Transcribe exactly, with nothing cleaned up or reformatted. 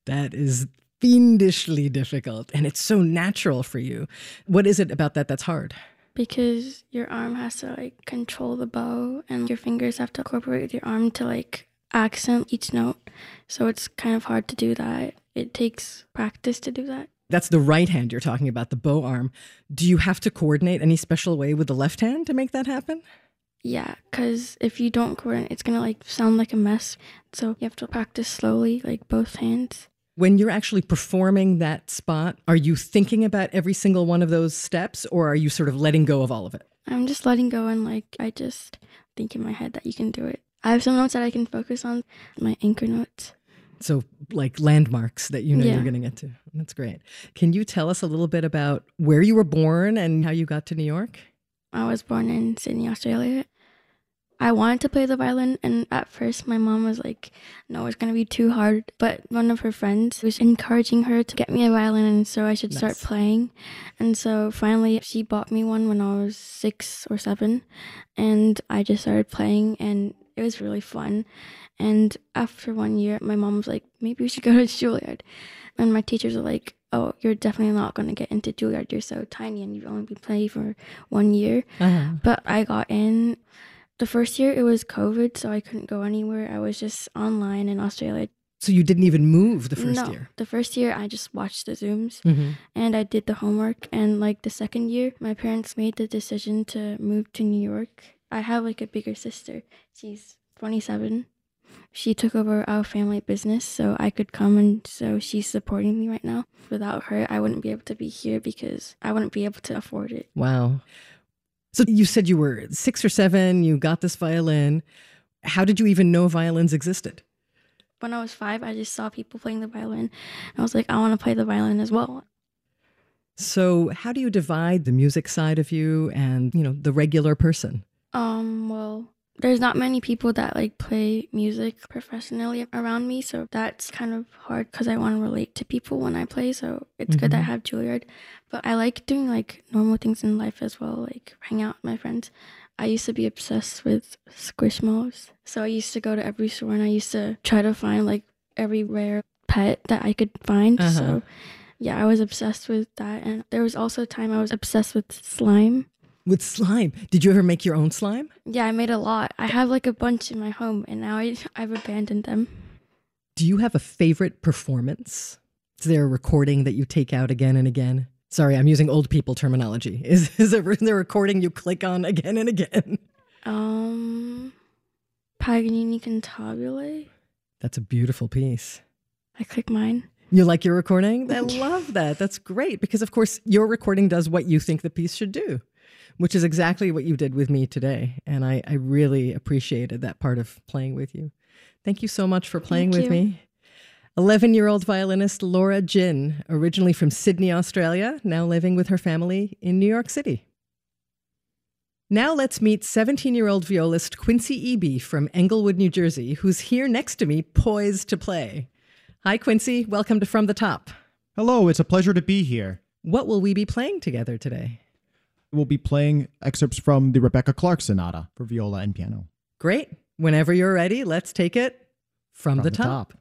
That is fiendishly difficult, and it's so natural for you. What is it about that that's hard? Because your arm has to like control the bow and your fingers have to cooperate with your arm to like accent each note. So it's kind of hard to do that. It takes practice to do that. That's the right hand you're talking about, the bow arm. Do you have to coordinate any special way with the left hand to make that happen? Yeah, because if you don't coordinate, it's going to like sound like a mess. So you have to practice slowly, like both hands. When you're actually performing that spot, are you thinking about every single one of those steps, or are you sort of letting go of all of it? I'm just letting go, and like I just think in my head that you can do it. I have some notes that I can focus on, my anchor notes. So like landmarks that you know Yeah. you're going to get to. That's great. Can you tell us a little bit about where you were born and how you got to New York? I was born in Sydney, Australia. I wanted to play the violin, and at first my mom was like, no, it's going to be too hard. But one of her friends was encouraging her to get me a violin, and so I should start Nice. playing. And so finally she bought me one when I was six or seven, and I just started playing, and it was really fun. And after one year, my mom was like, maybe we should go to Juilliard. And my teachers were like, oh, you're definitely not going to get into Juilliard. You're so tiny, and you've only been playing for one year. Uh-huh. But I got in. The first year it was COVID, so I couldn't go anywhere. I was just online in Australia. So you didn't even move the first no, year? The first year I just watched the Zooms Mm-hmm. and I did the homework. And like the second year, my parents made the decision to move to New York. I have like a bigger sister. She's twenty-seven. She took over our family business so I could come, and so she's supporting me right now. Without her, I wouldn't be able to be here because I wouldn't be able to afford it. Wow. So you said you were six or seven, you got this violin. How did you even know violins existed? When I was five, I just saw people playing the violin. I was like, I want to play the violin as well. So how do you divide the music side of you and, you know, the regular person? Um, well, there's not many people that like play music professionally around me, so that's kind of hard because I want to relate to people when I play, so it's good that I have Juilliard. But I like doing like normal things in life as well, like hang out with my friends. I used to be obsessed with Squishmallows, so I used to go to every store and I used to try to find like every rare pet that I could find. Uh-huh. So yeah, I was obsessed with that. And there was also a time I was obsessed with slime. With slime. Did you ever make your own slime? Yeah, I made a lot. I have like a bunch in my home, and now I, I've abandoned them. Do you have a favorite performance? Is there a recording that you take out again and again? Sorry, I'm using old people terminology. Is, is, there, is there a recording you click on again and again? Um, Paganini Cantabile. That's a beautiful piece. I click mine. You like your recording? I love that. That's great because, of course, your recording does what you think the piece should do, which is exactly what you did with me today. And I, I really appreciated that part of playing with you. Thank you so much for playing Thank with you. me. eleven-year-old violinist Laura Jin, originally from Sydney, Australia, now living with her family in New York City. Now let's meet seventeen-year-old violist Quincy Eby from Englewood, New Jersey, who's here next to me, poised to play. Hi, Quincy. Welcome to From the Top. Hello, it's a pleasure to be here. What will we be playing together today? We'll be playing excerpts from the Rebecca Clark Sonata for viola and piano. Great. Whenever you're ready, let's take it from, From the, the top. top.